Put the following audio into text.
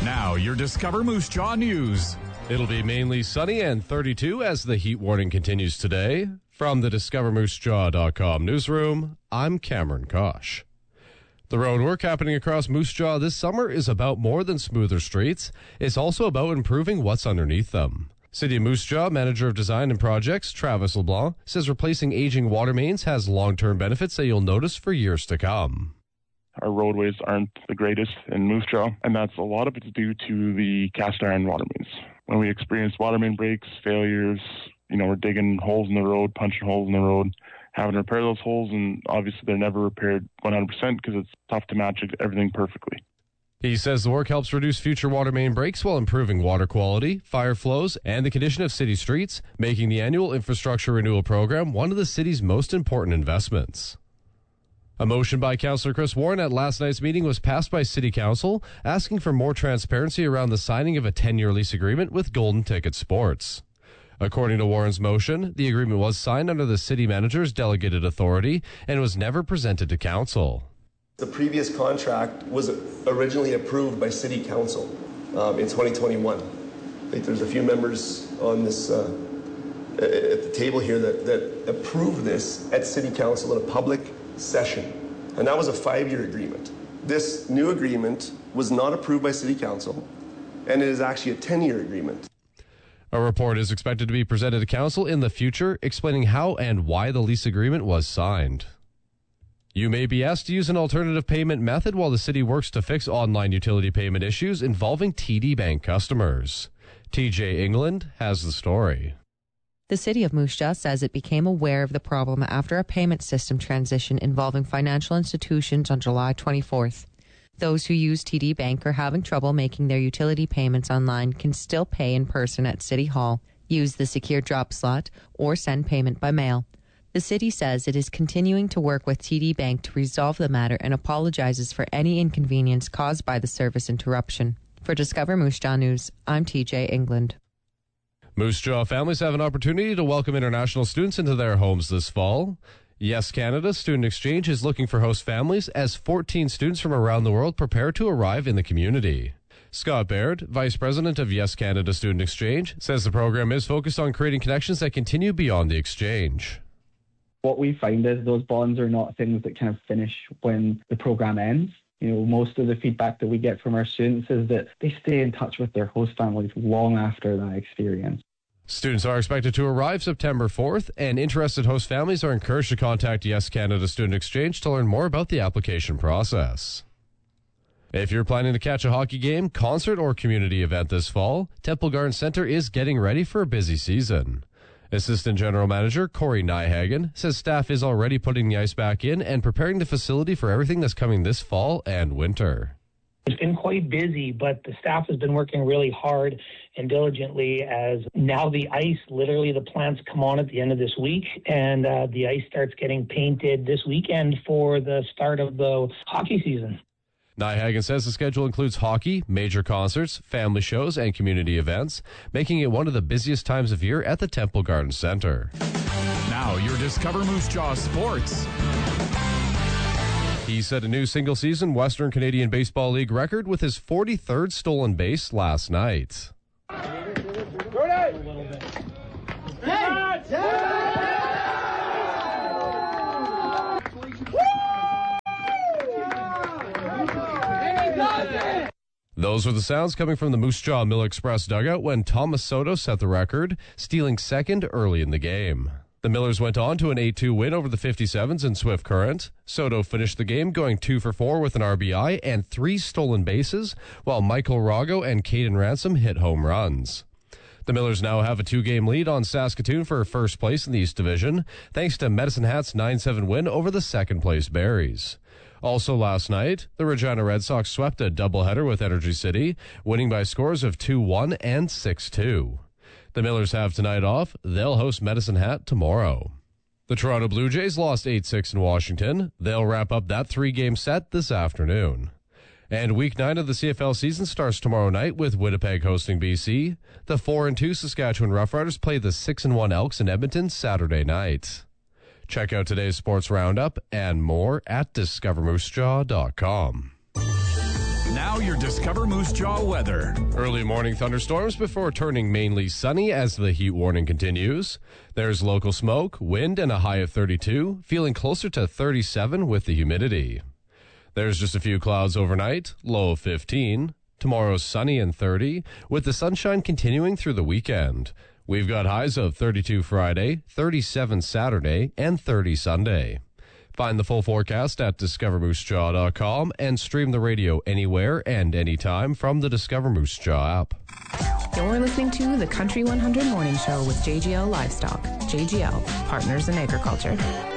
Now, your Discover Moose Jaw News. It'll be mainly sunny and 32 as the heat warning continues today. From the DiscoverMooseJaw.com newsroom, I'm Cameron Kosh. The road work happening across Moose Jaw this summer is about more than smoother streets. It's also about improving what's underneath them. City of Moose Jaw Manager of Design and Projects, Travis LeBlanc, says replacing aging water mains has long-term benefits that you'll notice for years to come. Our roadways aren't the greatest in Moose Jaw, and that's a lot of it's due to the cast iron water mains. When we experience water main breaks, failures, we're digging holes in the road, punching holes in the road, having to repair those holes, and obviously they're never repaired 100% because it's tough to match everything perfectly. He says the work helps reduce future water main breaks while improving water quality, fire flows, and the condition of city streets, making the annual infrastructure renewal program one of the city's most important investments. A motion by Councillor Chris Warren at last night's meeting was passed by City Council, asking for more transparency around the signing of a 10-year lease agreement with Golden Ticket Sports. According to Warren's motion, the agreement was signed under the city manager's delegated authority and was never presented to council. The previous contract was originally approved by City Council in 2021. I think there's a few members on this at the table here that approved this at City Council in a public session, and that was a 5-year agreement. This new agreement was not approved by City Council, and it is actually a 10-year agreement. A report is expected to be presented to council in the future, explaining how and why the lease agreement was signed. You may be asked to use an alternative payment method while the city works to fix online utility payment issues involving TD Bank customers. TJ England has the story. The City of Moose Jaw says it became aware of the problem after a payment system transition involving financial institutions on July 24th. Those who use TD Bank are having trouble making their utility payments online can still pay in person at City Hall, use the secure drop slot, or send payment by mail. The city says it is continuing to work with TD Bank to resolve the matter and apologizes for any inconvenience caused by the service interruption. For Discover Moose Jaw News, I'm TJ England. Moose Jaw families have an opportunity to welcome international students into their homes this fall. Yes Canada Student Exchange is looking for host families as 14 students from around the world prepare to arrive in the community. Scott Baird, Vice President of Yes Canada Student Exchange, says the program is focused on creating connections that continue beyond the exchange. What we find is those bonds are not things that kind of finish when the program ends. Most of the feedback that we get from our students is that they stay in touch with their host families long after that experience. Students are expected to arrive September 4th, and interested host families are encouraged to contact Yes Canada Student Exchange to learn more about the application process. If you're planning to catch a hockey game, concert, or community event this fall, Temple Garden Center is getting ready for a busy season. Assistant General Manager Corey Nyhagen says staff is already putting the ice back in and preparing the facility for everything that's coming this fall and winter. It's been quite busy, but the staff has been working really hard and diligently as now the ice, literally the plants come on at the end of this week, and the ice starts getting painted this weekend for the start of the hockey season. Nyhagen says the schedule includes hockey, major concerts, family shows, and community events, making it one of the busiest times of year at the Temple Garden Center. Now, your Discover Moose Jaw Sports. He set a new single-season Western Canadian Baseball League record with his 43rd stolen base last night. Those were the sounds coming from the Moose Jaw Mill Express dugout when Thomas Soto set the record, stealing second early in the game. The Millers went on to an 8-2 win over the 57s in Swift Current. Soto finished the game going 2 for 4 with an RBI and 3 stolen bases, while Michael Rago and Caden Ransom hit home runs. The Millers now have a 2-game lead on Saskatoon for first place in the East Division, thanks to Medicine Hat's 9-7 win over the second-place Berries. Also last night, the Regina Red Sox swept a doubleheader with Energy City, winning by scores of 2-1 and 6-2. The Millers have tonight off. They'll host Medicine Hat tomorrow. The Toronto Blue Jays lost 8-6 in Washington. They'll wrap up that 3-game set this afternoon. And Week 9 of the CFL season starts tomorrow night with Winnipeg hosting BC. The 4-2 Saskatchewan Roughriders play the 6-1 Elks in Edmonton Saturday night. Check out today's sports roundup and more at DiscoverMooseJaw.com. Now Now your Discover Moose Jaw weather. Early morning thunderstorms before turning mainly sunny as the heat warning continues. There's local smoke, wind, and a high of 32, feeling closer to 37 with the humidity. There's just a few clouds overnight, low of 15. Tomorrow's sunny and 30, with the sunshine continuing through the weekend. We've got highs of 32 Friday, 37 Saturday, and 30 Sunday. Find the full forecast at discovermoosejaw.com and stream the radio anywhere and anytime from the Discover Moose Jaw app. You're listening to the Country 100 Morning Show with JGL Livestock. JGL, Partners in Agriculture.